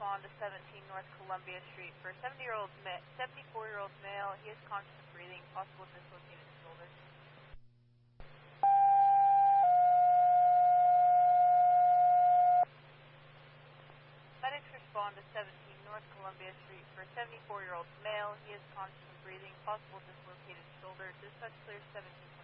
respond to 17 North Columbia Street for a 74-year-old male. He is conscious of breathing, possible dislocated shoulder. Medics respond to 17 North Columbia Street for a 74-year-old male. He is conscious of breathing, possible dislocated shoulder. Dispatch clears 17.